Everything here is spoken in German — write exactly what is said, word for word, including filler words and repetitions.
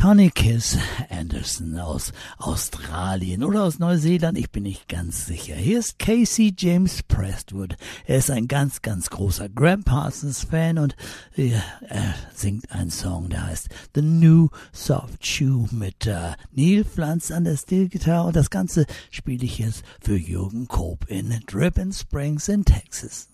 Tonikis Anderson aus Australien oder aus Neuseeland, ich bin nicht ganz sicher. Hier ist Casey James Prestwood. Er ist ein ganz, ganz großer Gram Parsons Fan und er, er singt einen Song, der heißt The New Soft Shoe mit äh, Neil Pflanz an der Steelgitarre und das Ganze spiele ich jetzt für Jürgen Koop in Dripping Springs in Texas.